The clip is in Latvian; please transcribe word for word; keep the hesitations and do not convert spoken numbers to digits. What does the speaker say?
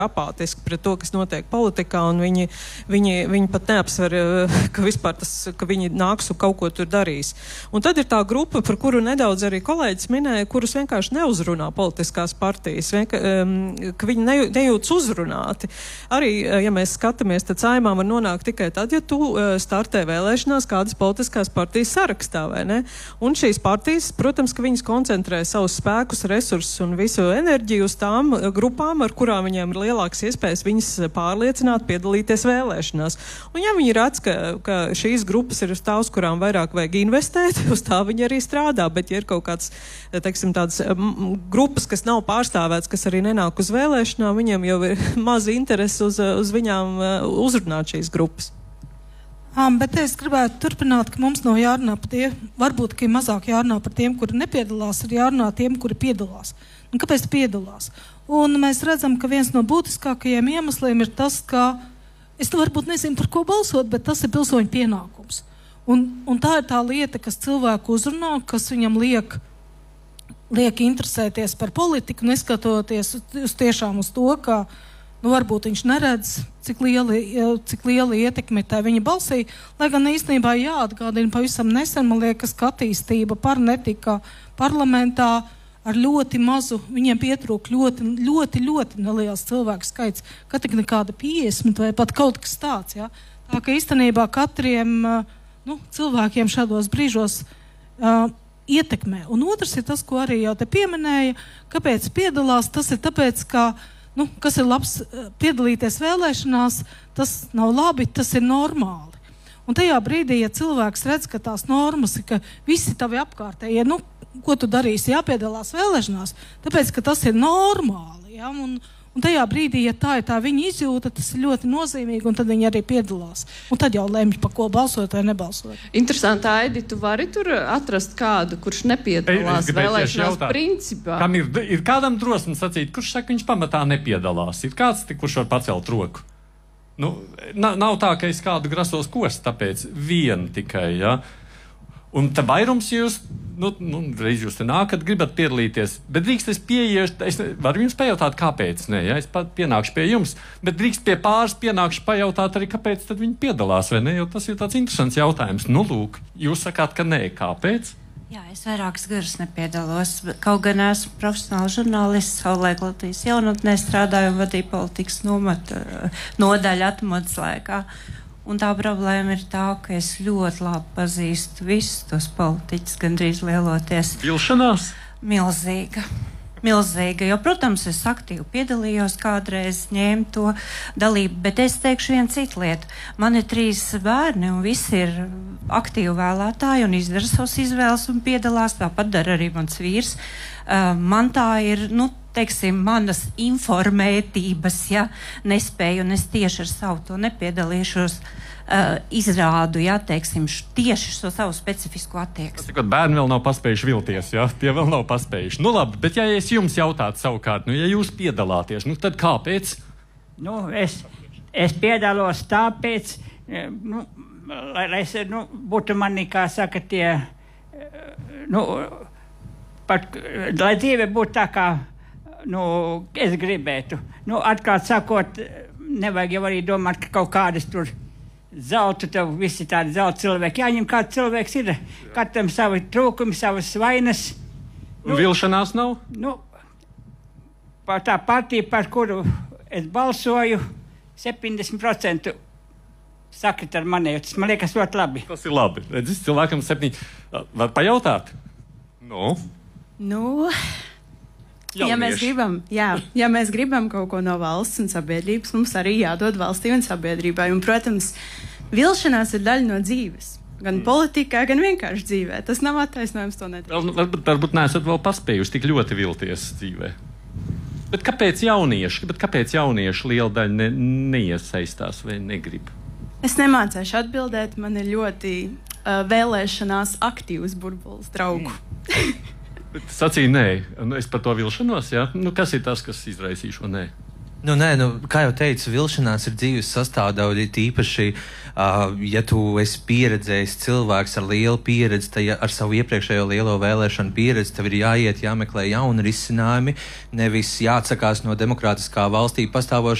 apātiski pret to, kas notiek politikā, un viņi, viņi, viņi pat neapsver, ka vispār tas, ka viņi nāks un kaut ko tur darīs. Un tad ir tā grupa, par kuru nedaudz arī kolēģis minēja, kurus vienkārši neuzrunā politiskās partijas, vienka, um, ka viņi ne, nejūtas uzrunāti. Arī, ja mēs skatāmies, tad Saeimā var nonākt tikai tad, ja tu uh, startē vēlēšanās kādas politiskās partijas sarakstā, vai ne? Un šīs partijas, protams, ka viņas koncentrē savus spēkus, resursus un visu enerģiju uz tām grupām, ar kurām viņiem ir lielākas iespējas viņas pārliecināt, piedalīties vēlēšanās. Un ja viņi redz, ka, ka šīs grupas ir uz tā, uz kurām vairāk vajag investēt, uz tā viņi arī strādā, bet ja ir kaut kāds, teiksim, tādas m, grupas, kas nav pārstāvēts, kas arī nenāk uz vēlēšanām, viņiem jau ir maz interesi uz, uz viņām uzrunāt šīs grupas. Um, bet es gribētu turpināt, ka mums nav jārunā par tiem, varbūt, ka ir mazāk jārunā par tiem, kuri nepiedalās, ir jārunā tiem, kuri piedalās. Un kāpēc piedalās? Un mēs redzam, ka viens no būtiskākajiem iemesliem ir tas, ka es varbūt nezinu, par ko balsot, bet tas ir pilsoņu pienākums. Un, un tā ir tā lieta, kas cilvēku uzrunā, kas viņam liek, liek interesēties par politiku, neskatoties uz, uz tiešām uz to, ka nu, varbūt viņš neredz, cik liela, cik liela ietekme tā viņa balsī, lai gan īstenībā jāatgādina pavisam nesen, man liekas, ka attīstība par netika parlamentā ar ļoti mazu, viņiem pietrūk ļoti, ļoti, ļoti neliels cilvēku skaits, ka tik nekāda piecdesmit vai pat kaut kas tāds, ja? Tā ka īstenībā katriem nu, cilvēkiem šādos brīžos uh, ietekmē. Un otrs ir tas, ko arī jau te pieminēja, kāpēc piedalās, tas ir tāpēc, ka, nu, kas ir labs piedalīties vēlēšanās, tas nav labi, tas ir normāli. Un tajā brīdī, ja cilvēks redz, ka tās normas ir, ka visi tavi apkārtējie, nu, ko tu darīsi, jāpiedalās vēlēšanās, tāpēc, ka tas ir normāli, ja, un, un tajā brīdī, ja tā ir tā viņa izjūta, tas ir ļoti nozīmīgi, un tad viņi arī piedalās. Un tad jau lemj, pa ko balsot vai nebalsot. Interesanti, Aidi, tu vari tur atrast kādu, kurš nepiedalās Ei, vēlēšanās principā? Kam ir, ir kādam drosmi sacīt, kurš saka, viņš pamatā nepiedalās? Ir kāds, kurš var pacelt roku? Nu, nav, nav tā, ka es kādu grasos kost, tāpēc vien tikai, ja. Un tā vairums jūs, nu, nu, reiz jūs te nākat, gribat piedalīties, bet drīkst es pieiešu, es varu jums pajautāt, kāpēc, ne, ja, es pat pienākšu pie jums, bet drīkst pie pāris pienākšu pajautāt arī, kāpēc tad viņi piedalās, vai ne, jo tas ir tāds interesants jautājums. Nu, lūk, jūs sakāt, ka nē, kāpēc? Jā, es vairākas gadus nepiedalos, kaut gan esmu profesionāls žurnālists, savulaik Latvijas jaunatnē strādāju un vadīju politikas nomatu, nodaļu atmodas laikā. Un tā problēma ir tā, ka es ļoti labi pazīstu visus tos politiķus, gandrīz lieloties. Vilšanās? Milzīga. Milzīga, jo, protams, es aktīvi piedalījos kādreiz, ņēmu to dalību, bet es teikšu vienu citu lietu. Man ir trīs bērni un visi ir aktīvi vēlētāji un izdara savas izvēles un piedalās, tāpat dara arī mans vīrs. Uh, man tā ir, nu, teiksim, manas informētības, ja, nespēju, un es tieši ar savu to nepiedalīšos, uh, izrādu, ja, teiksim, š, tieši šo savu specifisko attieksmi. Tas ir, bērni vēl nav paspējuši vilties, ja, tie vēl nav paspējuši. Nu labi, bet ja es jums jautātu savukārt, nu, ja jūs piedalāties, nu, tad kāpēc? Nu, es, es piedalos tāpēc, nu, lai, lai es, nu, būtu mani, kā saka, tie, nu, pat, lai dzīve būtu tā, kā, nu, es gribētu. Nu, atklāt sakot, nevajag jau arī domāt, ka kaut kādas tur zeltu, tev visi tādi zelta cilvēki. Jāņem, kāds cilvēks ir, katram savi trūkumi, savas vainas. Nu, vilšanās nav? Nu, par tā partija, par kuru es balsoju, septiņdesmit procenti sakrit ar mani, tas man liekas ļoti labi. Tas ir labi. Redzis, cilvēkam septiņi. Var pajautāt? Nu? Nu... Ja mēs, gribam, jā, ja mēs gribam kaut ko no valsts un sabiedrības, mums arī jādod valstī un sabiedrībai. Un, protams, vilšanās ir daļa no dzīves. Gan politikā, gan vienkārši dzīvē. Tas nav attaisnojums, to nedrīkst. Varbūt, varbūt neesat vēl paspējuši tik ļoti vilties dzīvē. Bet kāpēc jaunieši, bet kāpēc jaunieši liela daļa ne, neiesaistās vai negrib? Es nemācēšu atbildēt. Man ir ļoti uh, vēlēšanās aktīvs burbulis draugu. Sacīja nē. Es par to vilšanos, jā? Nu, kas ir tas, kas izraisīja šo nē? Nu, nē, nu, kā jau teicu, vilšanās ir dzīves sastāvdaļa, tīpaši, uh, ja tu esi pieredzējis cilvēks ar lielu pieredzi, tad ja ar savu iepriekšējo lielo vēlēšanu pieredzi, tev ir jāiet, jāmeklē jauni risinājumi, nevis jāatsakās no demokrātiskā valstī pastāvošā